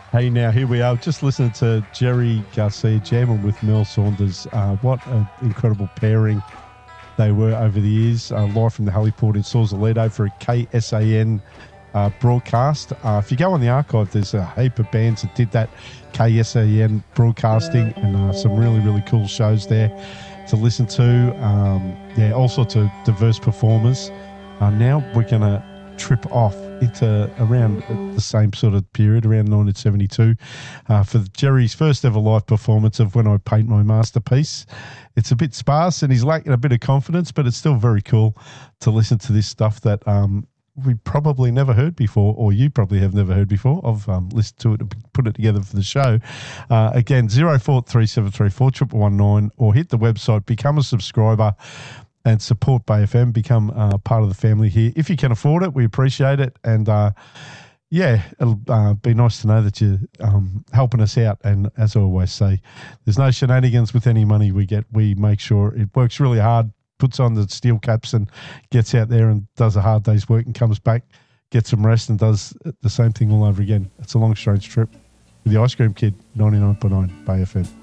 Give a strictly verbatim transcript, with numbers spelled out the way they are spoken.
Hey, now here we are. Just listening to Jerry Garcia jamming with Mel Saunders. Uh, what an incredible pairing they were over the years. Uh, live from the heliport in Sausalito for a K S A N uh, broadcast. Uh, if you go on the archive, there's a heap of bands that did that K S A N broadcasting, and uh, some really, really cool shows there to listen to. Um, yeah, all sorts of diverse performers. Uh, now we're going to trip off into around the same sort of period, around nineteen seventy-two, uh, for Jerry's first ever live performance of When I Paint My Masterpiece. It's a bit sparse and he's lacking a bit of confidence, but it's still very cool to listen to this stuff that um, we probably never heard before, or you probably have never heard before. I've um, listened to it and put it together for the show. Uh, again, zero four three seven three four one one nine, or hit the website, become a subscriber, and support Bay F M, become uh, part of the family here. If you can afford it, we appreciate it. And, uh, yeah, it'll uh, be nice to know that you're um, helping us out. And as I always say, there's no shenanigans with any money we get. We make sure it works really hard, puts on the steel caps and gets out there and does a hard day's work and comes back, gets some rest and does the same thing all over again. It's a long, strange trip. With the Ice Cream Kid, ninety-nine point nine Bay F M.